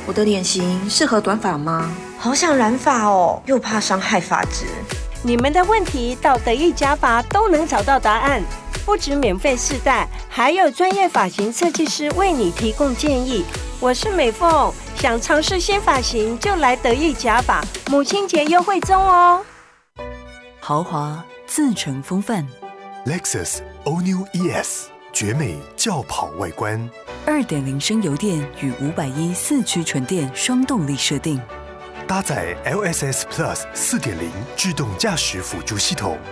我的脸型适合短发吗？ 好想染发哦，又怕伤害发质。 你们的问题到得意假发都能找到答案，不止免费试戴，还有专业发型设计师为你提供建议。我是美凤，想尝试新发型就来得意假发，母亲节优惠中哦。 豪华自成风范 Lexus All New ES 绝美轿跑外观 ，2.0升油电与510四驱纯电双动力设定， 搭载 LSS Plus 4.0 自动驾驶辅助系统。